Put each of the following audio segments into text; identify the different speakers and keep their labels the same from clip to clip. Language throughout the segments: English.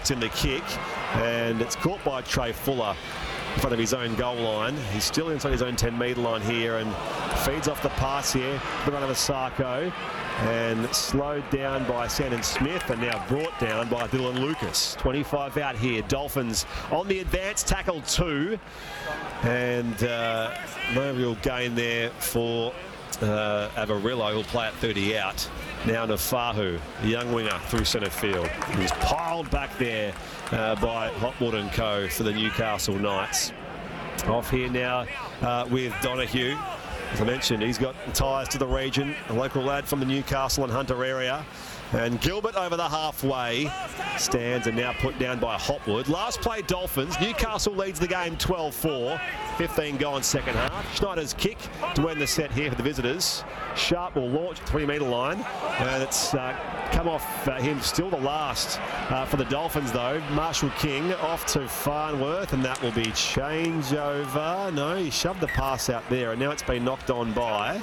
Speaker 1: puts in the kick, and it's caught by Trey Fuller in front of his own goal line. He's still inside his own 10-metre line here and feeds off the pass here, the run of Asako, and slowed down by Sandon Smith and now brought down by Dylan Lucas. 25 out here. Dolphins on the advance, tackle 2, and no real gain there for Avarillo, who'll play at 30 out. Now Nafahu, the young winger, through centre field. He's piled back there by Hotwood and Co. for the Newcastle Knights. Off here now with Donahue. As I mentioned, he's got ties to the region, a local lad from the Newcastle and Hunter area. And Gilbert over the halfway stands and now put down by Hotwood. Last play Dolphins. Newcastle leads the game 12-4. 15 gone second half. Schneider's kick to end the set here for the visitors. Sharp will launch 3-metre line. And it's come off him. Still the last for the Dolphins though. Marshall King off to Farnworth, and that will be changeover. No, he shoved the pass out there and now it's been knocked on by.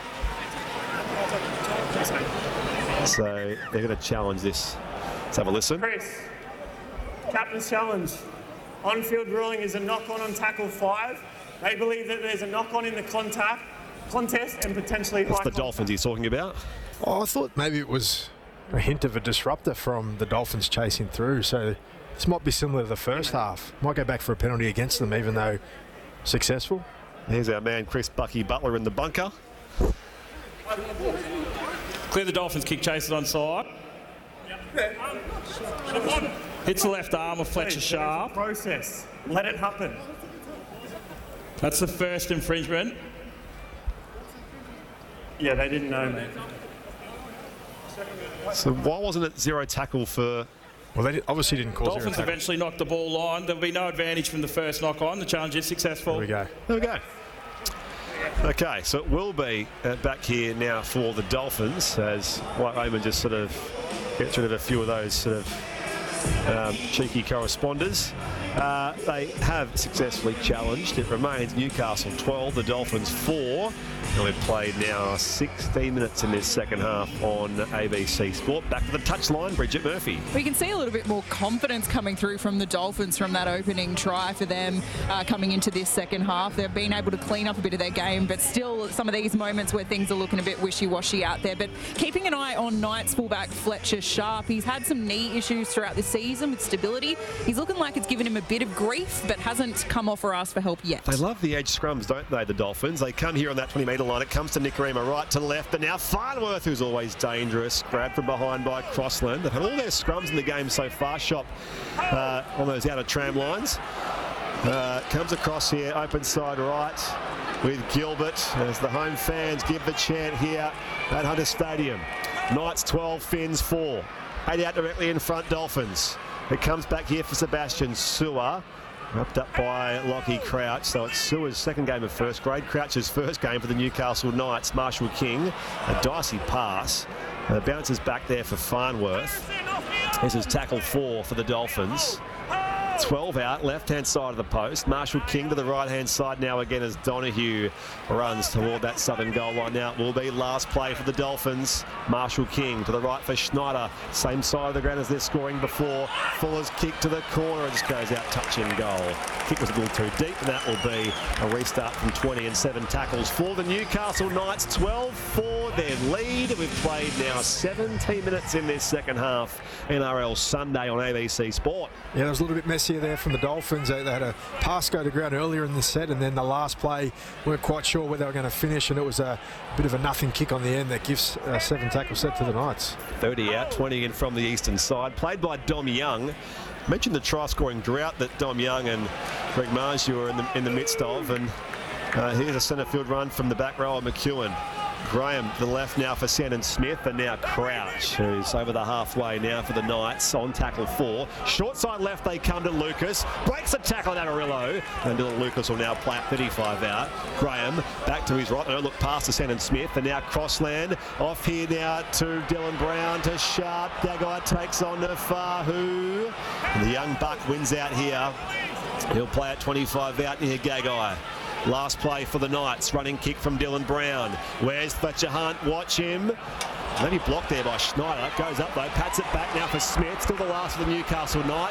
Speaker 1: So they're going to challenge this. Let's have a listen.
Speaker 2: Chris, captain's challenge. On-field ruling is a knock-on on tackle 5. They believe that there's a knock-on in the contest and potentially
Speaker 1: That's
Speaker 2: high
Speaker 1: the
Speaker 2: contact.
Speaker 1: Dolphins he's talking about.
Speaker 3: Oh, I thought maybe it was a hint of a disruptor from the Dolphins chasing through. So this might be similar to the first half. Might go back for a penalty against them, even though successful.
Speaker 1: Here's our man Chris Bucky Butler in the bunker.
Speaker 4: Clear the Dolphins kick, chase it onside. Hits the left arm of Fletcher Sharp.
Speaker 2: Process. Let it happen.
Speaker 4: That's the first infringement.
Speaker 2: Yeah, they didn't know, mate.
Speaker 1: So why wasn't it zero tackle for...
Speaker 3: Well, they obviously didn't call
Speaker 4: Dolphins
Speaker 3: zero tackle.
Speaker 4: eventually knocked the ball on. There'll be no advantage from the first knock on. The challenge is successful.
Speaker 3: There we go.
Speaker 1: There we go. Okay, so it will be back here now for the Dolphins as White Raymond just sort of gets rid of a few of those sort of cheeky corresponders. They have successfully challenged. It remains Newcastle 12, the Dolphins 4. And we've played now 16 minutes in this second half on ABC Sport. Back to the touchline, Bridget Murphy.
Speaker 5: We can see a little bit more confidence coming through from the Dolphins from that opening try for them coming into this second half. They've been able to clean up a bit of their game, but still some of these moments where things are looking a bit wishy-washy out there. But keeping an eye on Knights fullback Fletcher Sharp. He's had some knee issues throughout the season with stability. He's looking like it's given him a bit of grief, but hasn't come off or asked for help yet.
Speaker 1: They love the edge scrums, don't they, the Dolphins? They come here on that 20-metre line. It comes to Nicarima right to left, and now Farnworth, who's always dangerous, grabbed from behind by Crossland. They've had all their scrums in the game so far. Shop on those outer tram lines. Comes across here, open side right with Gilbert as the home fans give the chant here at Hunter Stadium. Knights 12, Finns 4. 8 out directly in front, Dolphins. It comes back here for Sebastian Sewer. Wrapped up by Lockie Crouch. So it's Sewer's second game of first grade. Crouch's first game for the Newcastle Knights. Marshall King, a dicey pass. Bounces back there for Farnworth. This is tackle 4 for the Dolphins. 12 out, left-hand side of the post. Marshall King to the right-hand side now again as Donahue runs toward that southern goal line. Now it will be last play for the Dolphins. Marshall King to the right for Schneider. Same side of the ground as they're scoring before. Fuller's kick to the corner. It just goes out touching goal. Kick was a little too deep, and that will be a restart from 20 and 7 tackles for the Newcastle Knights. 12-4 their lead. We've played now 17 minutes in this second half. NRL Sunday on ABC Sport.
Speaker 3: Yeah, there was a little bit messier there from the Dolphins. They had a pass go to ground earlier in the set, and then the last play, weren't quite sure where they were going to finish, and it was a bit of a nothing kick on the end that gives a 7 tackle set to the Knights.
Speaker 1: 30 out, 20 in from the eastern side. Played by Dom Young. Mentioned the try-scoring drought that Dom Young and Greg Marju are in the midst of, and here's a centre field run from the back row of McEwen. Graham to the left now for Sandon Smith, and now Crouch, who's over the halfway now for the Knights on tackle 4. Short side left they come to Lucas. Breaks the tackle at Amarillo, and Dylan Lucas will now play at 35 out. Graham back to his right. No, look past to Sandon Smith, and now Crossland off here now to Dylan Brown to Sharp. Gagai takes on Nafahu. The young buck wins out here. He'll play at 25 out near Gagai. Last play for the Knights. Running kick from Dylan Brown. Where's Fletcher Hunt? Watch him. Maybe blocked there by Schneider. Goes up though. Pats it back now for Smith. Still the last of the Newcastle Knights.